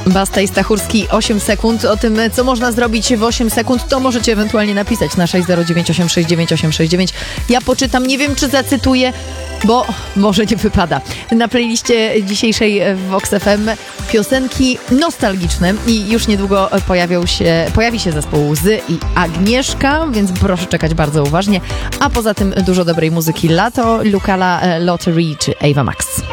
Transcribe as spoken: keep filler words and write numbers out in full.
Basta i Stachurski, osiem sekund. O tym, co można zrobić w osiem sekund, to możecie ewentualnie napisać na sześć zero dziewięć osiem sześć dziewięć osiem sześć dziewięć. Ja poczytam, nie wiem, czy zacytuję, bo może nie wypada. Na playliście dzisiejszej Vox F M piosenki nostalgiczne i już niedługo pojawią się, pojawi się zespół Z i Agnieszka, więc proszę czekać bardzo uważnie. A poza tym dużo dobrej muzyki. Lato, Lukala, Lottery czy Ava Max.